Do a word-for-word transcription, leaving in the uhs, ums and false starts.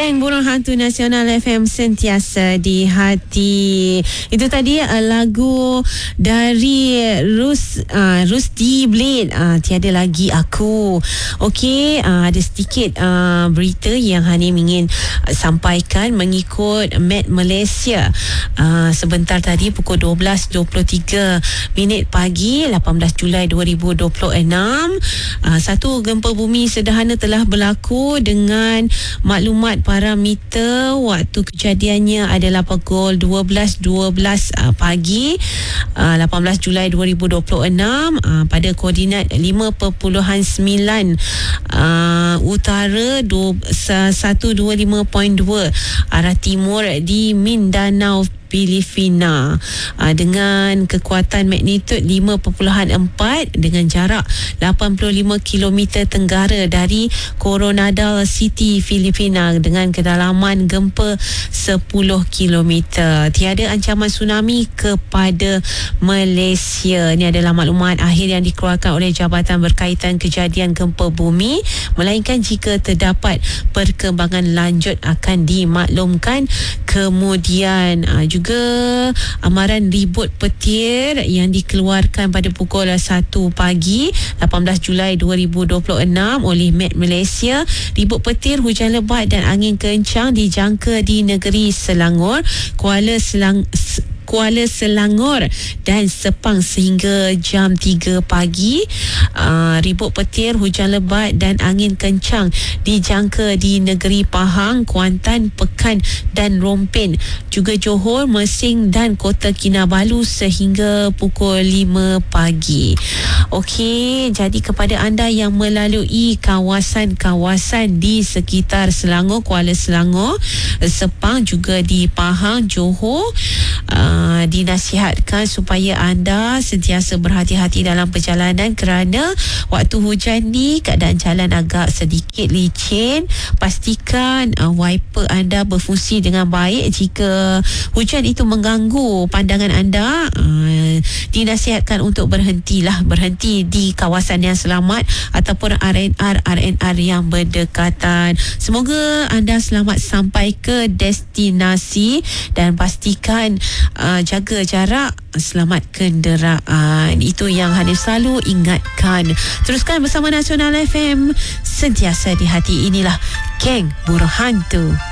Geng Burung Hantu Nasional F M sentiasa di hati. Itu tadi uh, lagu dari Rus uh, Rusty Blade, uh, Tiada Lagi Aku. Okey, uh, ada sedikit uh, berita yang Hanim ingin uh, sampaikan mengikut Met Malaysia. Uh, sebentar tadi pukul dua belas dua puluh tiga minit pagi lapan belas Julai dua ribu dua puluh enam, uh, satu gempa bumi sederhana telah berlaku dengan maklumat parameter waktu kejadiannya adalah pukul dua belas dua belas uh, pagi uh, lapan belas Julai dua ribu dua puluh enam uh, pada koordinat lima perpuluhan sembilan uh, utara seratus dua puluh lima perpuluhan dua arah timur di Mindanao, Filipina, uh, dengan kekuatan magnitud lima perpuluhan empat dengan jarak lapan puluh lima kilometer tenggara dari Coronadal City, Filipina, dengan kedalaman gempa sepuluh kilometer. Tiada ancaman tsunami kepada Malaysia. Ini adalah maklumat akhir yang dikeluarkan oleh Jabatan Berkaitan Kejadian Gempa Bumi, melainkan jika terdapat perkembangan lanjut akan dimaklumkan kemudian. Uh, juga amaran ribut petir yang dikeluarkan pada pukul satu pagi lapan belas Julai dua ribu dua puluh enam oleh Met Malaysia. Ribut petir, hujan lebat dan angin kencang dijangka di negeri Selangor, Kuala Selang Kuala Selangor dan Sepang sehingga jam tiga pagi. Uh, ribut petir, hujan lebat dan angin kencang dijangka di negeri Pahang, Kuantan, Pekan dan Rompin, juga Johor, Mersing dan Kota Kinabalu sehingga pukul lima pagi. Okey, jadi kepada anda yang melalui kawasan-kawasan di sekitar Selangor, Kuala Selangor, Sepang, juga di Pahang, Johor, uh, dinasihatkan supaya anda sentiasa berhati-hati dalam perjalanan kerana waktu hujan ni keadaan jalan agak sedikit licin. Pastikan uh, wiper anda berfungsi dengan baik. Jika hujan itu mengganggu pandangan anda, uh, dinasihatkan untuk berhentilah berhenti di kawasan yang selamat ataupun R N R R N R yang berdekatan. Semoga anda selamat sampai ke destinasi dan pastikan uh, jaga jarak, selamat kenderaan. Itu yang Hanif selalu ingatkan. Teruskan bersama Nasional F M, sentiasa di hati. Inilah Geng Burung Hantu.